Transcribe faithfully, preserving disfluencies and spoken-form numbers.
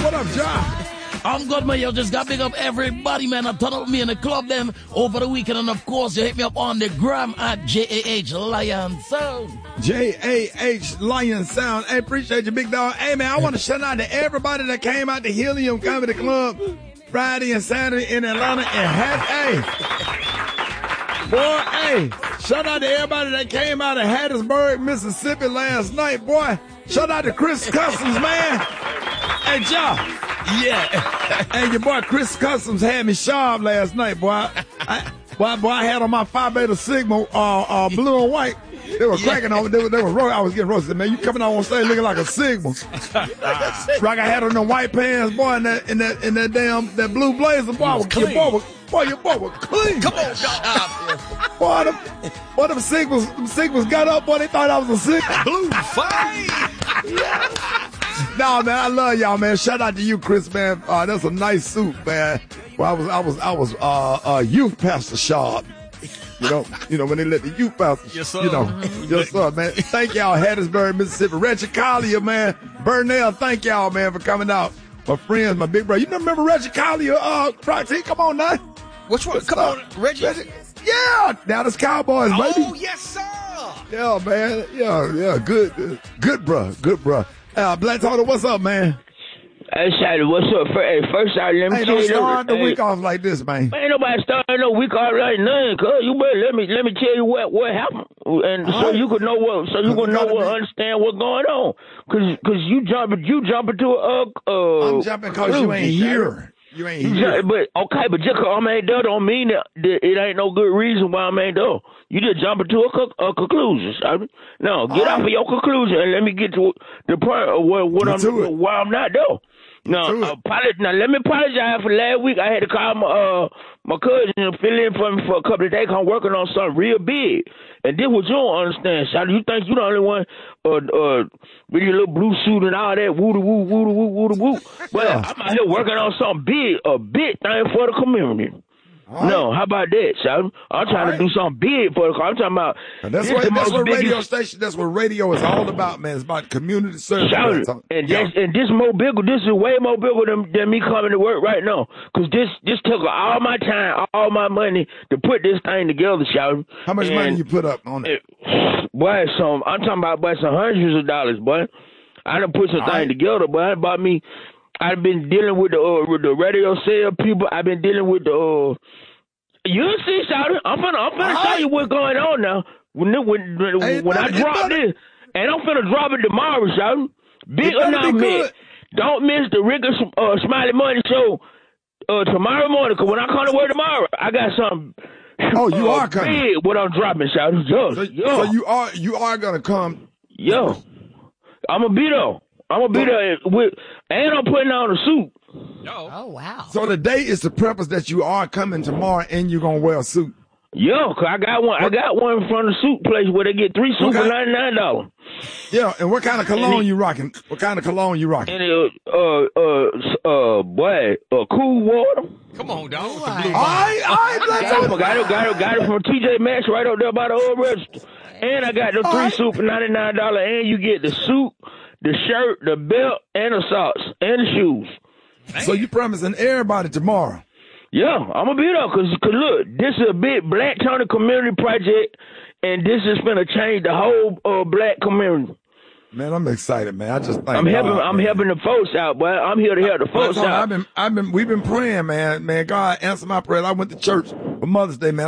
What up, John? I'm good, man. You just got big up everybody, man. I turn up with me in the club them over the weekend. And, of course, you hit me up on the gram at J A H Lion Sound. J A H Lion Sound. Hey, appreciate you, big dog. Hey, man, I want to shout out to everybody that came out to Helium Comedy Club Friday and Saturday in Atlanta and had, hey, boy, hey, shout out to everybody that came out of Hattiesburg, Mississippi last night, boy. Shout out to Chris Customs, man. Hey, y'all. Yeah. Hey, your boy Chris Customs had me sharp last night, boy. I, boy, boy, I had on my Phi Beta Sigma, uh, uh, blue and white. They were cracking on. They were, they were ro- I was getting roasted, man. You coming out on stage looking like a Sigma. Like I had on the white pants, boy, and that, in that, in that damn, that blue blazer, boy. Was your boy was, boy, your boy was clean. Come on, dog. Boy, them, boy, them Sigmas, them Sigmas got up, boy. They thought I was a Sigma. Blue fight. No, man, I love y'all, man. Shout out to you, Chris, man. Uh, that's a nice suit, man. Well, I was, I was, I was, uh, uh, youth pastor sharp. You know, you know when they let the youth pastor, yes, sir. You know, yes, sir, man. Thank y'all, Hattiesburg, Mississippi, Reggie Collier, man. Burnell, thank y'all, man, for coming out. My friends, my big brother. You remember Reggie Collier, uh, Proxy? Come on, now. Which one? Come uh, on, Reggie. Reggie. Yeah, Dallas Cowboys, baby. Oh, yes, sir. Yeah, man. Yeah, yeah, good, good, good, bro, good, bro. Uh, Black Total, what's up, man? Hey, Shady, what's up? Hey, first, I let me Hey, tell don't you. start the hey, week off like this, man. Ain't nobody starting no week off like nothing, cuz. You better let me let me tell you what, what happened. And All so right. you could know what, so you could know what, be... understand what's going on. Cause, cause you jumping, you jumping to a, uh, I'm jumping cause you ain't here. You ain't here. But, okay, but just cause I'm ain't there don't mean that, that it ain't no good reason why I'm ain't there. You just jumping to a, co- a conclusion, Shady. No, get All off right. of your conclusion and let me get to the point of what, what Get I'm, to it. why I'm not there. No, apologize. Now let me apologize for last week. I had to call my uh my cousin and fill in for me for a couple of days. I'm working on something real big, and this what you don't understand, Shawty. You think you the only one uh uh with your little blue suit and all that woo woo woo woo woo woo? But Yeah. I'm out here working on something big, a big thing for the community. All right. No, how about that, Shawty? I'm trying All to do something big for the. I'm talking about. And that's this what the that's most what radio biggest- station. That's what radio is all about, man. It's about community service. Shout man. it. So- And yeah. that's, and this more bigger. This is way more bigger than, than me coming to work right now. Cause this this took all my time, all my money to put this thing together, shout. How much and money you put up on it? it? Boy, some I'm talking about boy, some hundreds of dollars, boy. I done put some All thing right. together, boy. I bought me. I've been dealing with the uh, with the radio sale people. I've been dealing with the. Uh, you see, shout. I'm finna I'm finna All tell right. you what's going on now. When when when, Hey, it when I better- it drop better- this, and I'm finna drop it tomorrow, shout. Big It better be announcement. good. Don't miss the Rick uh, Smiley Money Show uh, tomorrow morning. Cause when I come to work tomorrow, I got something. Oh, you uh, are coming. Big what I'm dropping, shout. Yo, So, yo, so you are you are gonna come. yo. I'm gonna be there. I'm gonna be there with, and I'm putting on a suit. Oh, wow. So the date is the purpose that you are coming tomorrow, and you're gonna wear a suit. Yo, cause I got one. I got one from the suit place where they get three suits for Okay. ninety nine dollars. Yeah, and what kind of cologne you rocking? What kind of cologne you rocking? And it, uh, uh, uh, boy, uh, cool water. Come on, dog. With the All blue All right, all right, Got let's it, got it, got it, got it from T J Maxx right up there by the old register. And I got the All three right. suit for ninety nine dollars, and you get the suit, the shirt, the belt, and the socks, and the shoes. So you promising everybody tomorrow? Yeah, I'm gonna be there, cause, cause look, this is a big Black Tony community project, and this is gonna change the whole uh, Black community. Man, I'm excited, man. I just think I'm helping, God, I'm man. helping the folks out, boy. I'm here to help the That's folks all. out. I've been, I've been, we've been praying, man. Man, God answer my prayers. I went to church for Mother's Day, man.